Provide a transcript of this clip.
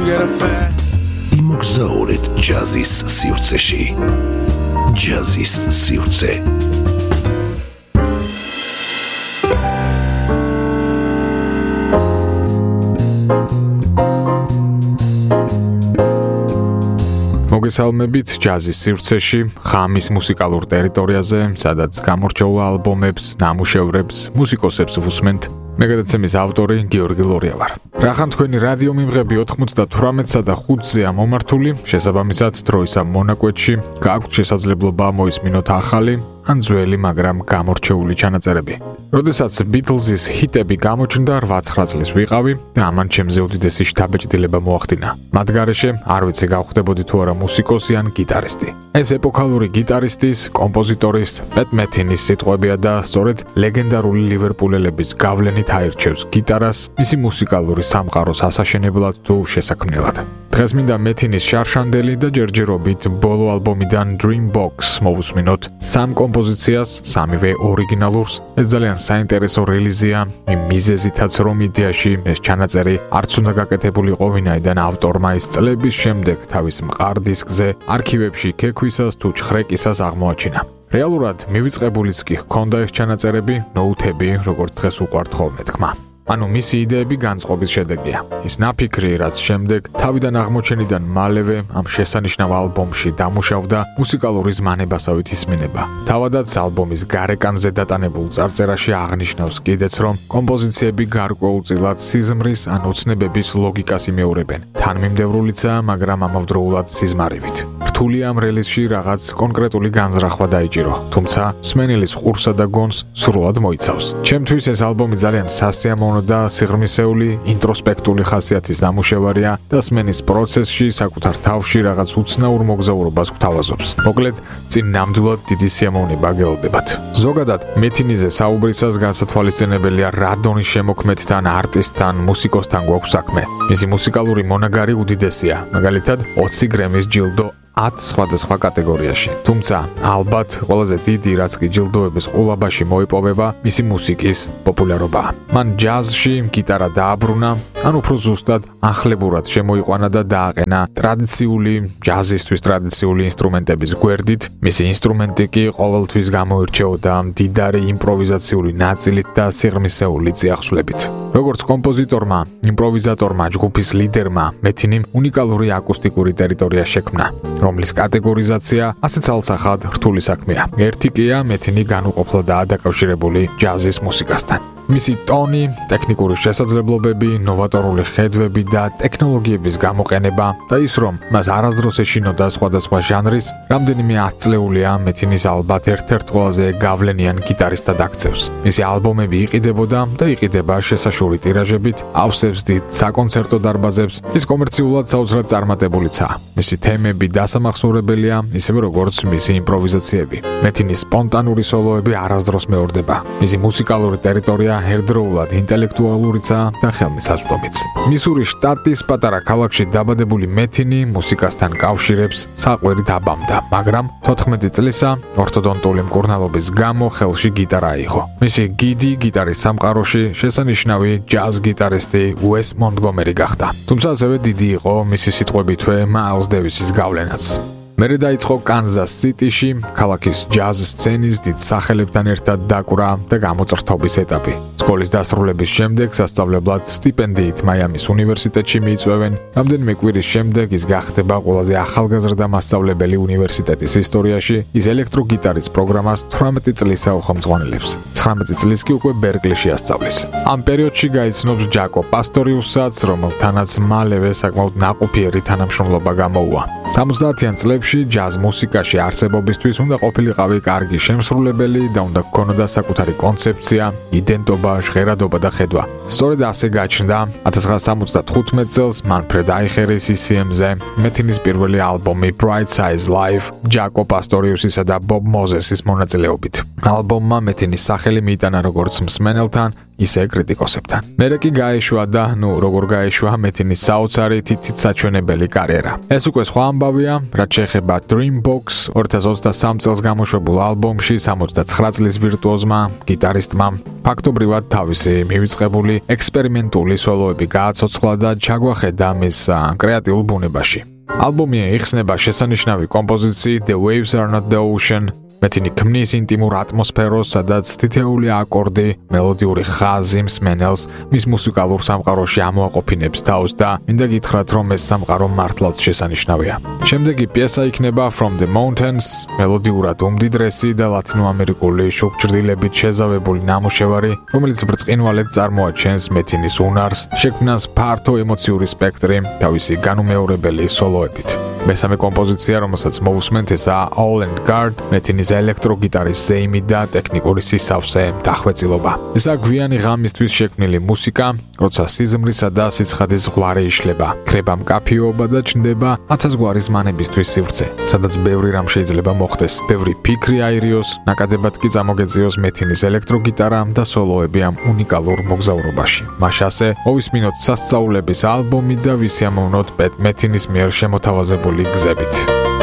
get a fan. იმოგზაურეთ ჯაზის სივრცეში. ჯაზის სივრცე. მოგესალმებით ჯაზის სივრცეში, ხამის მუსიკალურ ტერიტორიაზე, სადაც გამორჩეულ ალბომებს, ნამუშევრებს, მუსიკოსებს ვუსმენთ. მე გადაცემის ავტორი გიორგი ლორია ვარ. რახან თქვენი რადიო მიმღები 98-სა და 5-ზეა მომართული, შესაბამისად დროის ამ მონაკვეთში გააქვთ შესაძლებლობა მოისმინოთ ახალი ან ძველი, მაგრამ გამორჩეული ჩანაწერები. როდესაც ბიტლზის ჰიტები გამოჩნდა 8-9 წლის ვიყავი და ამან ჩემზე უდიდესი შთაბეჭდილება მოახდინა. მათ გარეშე არ ვიცი გავხდებოდი თუ არა მუსიკოსი ან გიტარისტი. ეს ეპოქალური გიტარისტის, კომპოზიტორის პეტ მეთინის სიტყვებია და სწორედ ლეგენდარული ლივერპულელების გავლენით აირჩევს გიტარას მისი მუსიკალური სამყაროს ასაშენებლად თუ შესაქმნელად. დღეს მინდა მეთინის შარშანდელი და ჯერჯერობით ბოლო ალბომიდან Dream Box მოვუსმინოთ სამ კომპოზიციას, სამივე ორიგინალურს. ეს ძალიან საინტერესო რელიზია იმ მიზეზითაც, რომ იდეაში ეს ჩანაწერი არც უნდა გაკეთებულიყო ვინაიდან ავტორმა ის წლების შემდეგ თავის მყარ დისკზე არქივებში ქექვისას თუ ჩხრეკისას აღმოაჩინა. რეალურად მივიწყებულიც კი ჰქონდა ეს ჩანაწერები, ნოუთები, როგორც დღეს უყვართ ხოლმე თქმა. ანუ მისი იდეები განწყობის შედეგია. ის ნაფიქრი, რაც შემდეგ თავიდან აღმოჩენიდან მალევე ამ შესანიშნავ ალბომში დამუშავდა მუსიკალური ზმანებასავით ისმინება. თავადაც ალბომის გარეკანზე დატანებულ წარწერაში აღნიშნავს კიდეც, რომ კომპოზიციები გარკვეულწილად სიზმრის ან ოცნებების ლოგიკას იმეორებენ. თანმიმდევრულიცაა, მაგრამ ამავდროულად სიზმარივით. რთული ამ რელიზში რაღაც კონკრეტული განზრახვა დაიჭირო, თუმცა მსმენელის ყურსა და გონს სრულად მოიცავს. ჩემთვის ეს ალბომი ძალიან სასიამოვნო და სიღრმისეული, ინტროსპექტული ხასიათის ნამუშევარია და სმენის პროცესში საკუთარ თავში რაღაც უცნაურ მოგზაურობას გვთავაზობს. მოკლედ, წინ ნამდვილად დიდი სიამოვნება გელოდებათ. ზოგადად, მეთინიზე საუბრისას განსათვალისწინებელია რა დონის შემოქმედთან, არტისტთან, მუსიკოსთან გვაქვს საქმე. მისი მუსიკალური მონაგარი უდიდესია, მაგალითად 20 გრემის ჯილდო 10 სხვადასხვა კატეგორიაში. თუმცა, ალბათ ყველაზე დიდი, რაც კი ჯილდოების ყოლაბაში მოიპოვება, მისი მუსიკის პოპულარობაა. მან ჯაზში გიტარა დააბრუნა, ან უფრო ზუსტად ახლებურად შემოიყვანა და დააყენა ტრადიციული, ჯაზისთვის ტრადიციული ინსტრუმენტების გვერდით. მისი ინსტრუმენტი კი ყოველთვის გამოირჩეოდა მდიდარი იმპროვიზაციული ნაწილით და სიღრმისეული წიაღსვლებით. როგორც კომპოზიტორმა, იმპროვიზატორმა, ჯგუფის ლიდერმა, მეთინიმ უნიკალური აკუსტიკური ტერიტორია შექმნა, რომლის კატეგორიზაცია ასეც ალსახად რთული საქმეა. ერთი კია მეთინი განუყოფლადაა დაკავშირებული ჯაზის მუსიკასთან. მისი ტონი, ტექნიკური შესაძლებლობები, ნოვატორული ხედვები და ტექნოლოგიების გამოყენება და ის, რომ მას არასდროს ეშინოდა სხვადასხვა ჟანრის, რამდენიმე ათწლეულია მეთინის ალბათ ერთ-ერთ ყველაზე გავლენიან გიტარისტად აქცევს. მისი ალბომები იყიდებოდა და იყიდება შესაშური ტირაჟებით, ავსებს დიდ საკონცერტო დარბაზებს, ის კომერციულად საოცრად წარმატებულიცაა. მისი თემები დასამახსოვრებელია, ისევე როგორც მისი იმპროვიზაციები. მეთინის სპონტანური სოლოები არასდროს მეორდება. მისი მუსიკალური ტერიტორია ერთდროულად ინტელექტუალურიცაა და ხელმისაწვდომიც. მისურის შტატის პატარა ქალაქში დაბადებული მეთინი მუსიკასთან კავშირებს საყვერით აბამდა, მაგრამ 14 წლისა ორთოდონტული მკურნალობის გამო ხელში გიტარა აიღო. მისი გიდი გიტარის სამყაროში შესანიშნავი ჯაზ გიტარისტი უეს მონტგომერი გახდა. თუმცა ასევე დიდი იყო მისი სიტყვებითვე მაილს დევისის გავლენაც. მერე დაიწყო კანზას სიტიში, ქალაქის ჯაზ სცენის დიდ სახელებთან ერთად დაკვრა და გამოწრთობის ეტაპი. სკოლის დასრულების შემდეგ სასწავლებლად სტიპენდიით მაიამის უნივერსიტეტში მიიწვევენ. რამდენიმე კვირის შემდეგ ის გახდება ყველაზე ახალგაზრდა მასწავლებელი უნივერსიტეტის ისტორიაში. ის ელექტროგიტარის პროგრამას 18 წლისაო ხელმძღვანელებს. 19 წლის კი უკვე ბერკლიში ასწავლის. ამ პერიოდში გაიცნობს ჯაკო პასტორიუსსაც, რომელთანაც მალევე საკმაოდ ნაყოფიერი თანამშრომლობა გამოუვა. 70-იან წლებში ჯაზ მუსიკაში არსებობისთვის უნდა ყოფილიყავი კარგი შემსრულებელი და უნდა გქონოდა საკუთარი კონცეფცია, იდენტობა, ჟღერადობა და ხედვა. სწორედ ასე გაჩნდა 1975 წელს მანფრედ აიხერის ECM-ზე მეთინის პირველი ალბომი Bright Size Live ჯაკო პასტორიუსისა და ბობ მოზესის მონაწილეობით. ალბომმა მეთინის სახელი მიიტანა როგორც მსმენელთან, ისე კრიტიკოსებთან. მერე კი გაეშვა და, როგორ გაეშვა მეთინის საოცარი თითით საჩვენებელი კარიერა. ეს უკვე სხვა ამბავია, რაც შეეხება Dreambox 2023 წელს გამოშვებულ ალბომში 69 წლის ვირტუოზმა, გიტარისტმა ფაქტობრივად თავისი მივიწყებული ექსპერიმენტული სოლოები გააცოცხლა და ჩაგვახედა მის კრეატიულ ბუნებაში. ალბომი იხსნება შესანიშნავი კომპოზიციით The Waves Are Not The Ocean, მეთინი ქმნის ინტიმურ ატმოსფეროს, სადაც თითეული აკორდი, მელოდიური ხაზი მსმენელს მის მუსიკალურ სამყაროში ამოაყოფინებს თავს და მინდა გითხრათ, რომ ეს სამყარო მართლაც შესანიშნავია. შემდეგი პიესა იქნება From the Mountains, მელოდიურად უმდიდრესი და ლათინოამერიკული შუქჭრდილებით შეზავებული ნამუშევარი, რომელიც ბრწყინვალედ წარმოაჩენს მეთინის უნარს, შექმნას ფართო ემოციური სპექტრი თავისი განუმეორებელი სოლოებით. მესამე კომპოზიცია, რომელსაც მოვუსმენთ, ესაა All and Guard, მეთინის ელექტროგიტარის ზეიმი და ტექნიკური სისავსე დახვეწილობა. ესაა გვიანი ღამისთვის შექმნილი მუსიკა, როცა სიზმრისა და სიცხადის ზღვარი იშლება, ქრება მკაფიობა და ჩნდება 1000 გვარი ზმანებისთვის სივრცე, სადაც ბევრი რამ შეიძლება მოხდეს, ბევრი ფიქრი აირიოს, ნაკადებად კი წამოგეწიოს მეთინის ელექტროგიტარა და სოლოები ამ უნიკალურ მოგზაურობაში. მაშასე მოვისმინოთ სასწაულების ალბომი და ვისიამოვნოთ მეთინის მიერ შემოთავაზებული გზებით.